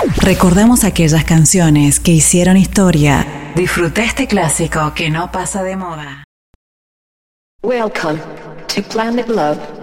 Recordamos aquellas canciones que hicieron historia. Disfruta este clásico que no pasa de moda. Welcome to Planet Love.